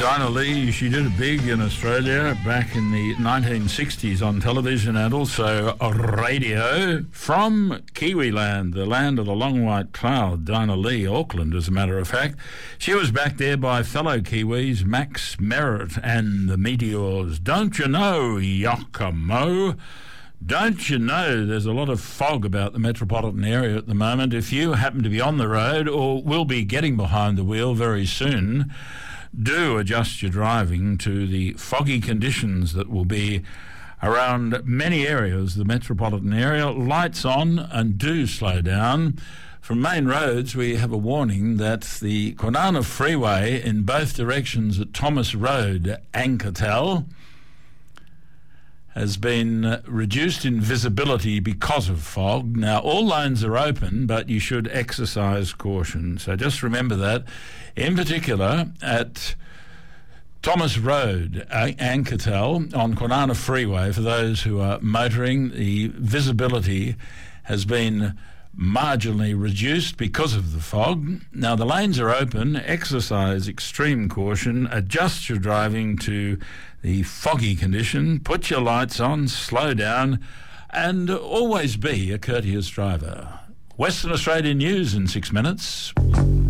Dinah Lee, she did it big in Australia back in the 1960s on television and also radio. From Kiwiland, the land of the long white cloud, Dinah Lee, Auckland as a matter of fact. She was backed there by fellow Kiwis, Max Merritt and the Meteors. Don't you know, Yakamo? Don't you know there's a lot of fog about the metropolitan area at the moment? If you happen to be on the road or will be getting behind the wheel very soon, do adjust your driving to the foggy conditions that will be around many areas, the metropolitan area. Lights on and do slow down. From main roads, we have a warning that the Kwinana Freeway in both directions at Thomas Road, Anketel, has been reduced in visibility because of fog. Now, all lanes are open, but you should exercise caution. So just remember that. In particular, at Thomas Road, Anketel, on Kwinana Freeway, for those who are motoring, the visibility has been marginally reduced because of the fog. Now, the lanes are open. Exercise extreme caution. Adjust your driving to the foggy condition. Put your lights on, slow down, and always be a courteous driver. Western Australian News in 6 minutes.